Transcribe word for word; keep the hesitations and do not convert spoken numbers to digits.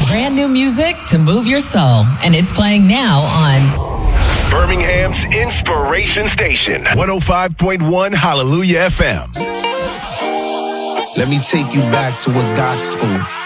Brand new music to move your soul, and it's playing now on Birmingham's Inspiration Station, one oh five point one Hallelujah F M. Let me take you back to a gospel